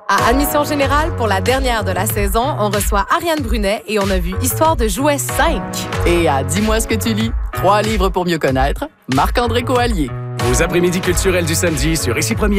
À Admission Générale, pour la dernière de la saison, on reçoit Ariane Brunet et on a vu Histoire de jouets 5. Et à Dis-moi ce que tu lis, 3 livres pour mieux connaître, Marc-André Coallier. Vos après-midi culturels du samedi sur Ici Première.